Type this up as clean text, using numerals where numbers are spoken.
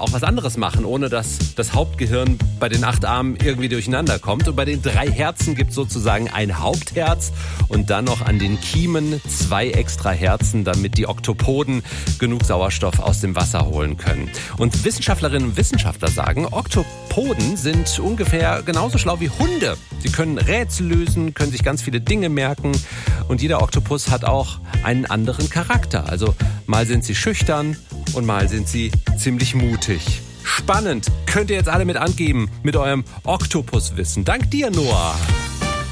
auch was anderes machen, ohne dass das Hauptgehirn bei den 8 Armen irgendwie durcheinander kommt. Und bei den 3 Herzen gibt es sozusagen ein Hauptherz und dann noch an den Kiemen 2 extra Herzen, damit die Oktopoden genug Sauerstoff aus dem Wasser holen können. Und Wissenschaftlerinnen und Wissenschaftler sagen, Oktopoden sind ungefähr genauso schlau wie Hunde. Sie können Rätsel lösen, können sich ganz viele Dinge merken und jeder Oktopus hat auch einen anderen Charakter. Also mal sind sie schüchtern und mal sind sie ziemlich mutig. Spannend. Könnt ihr jetzt alle mit angeben mit eurem Oktopuswissen. Dank dir, Noah.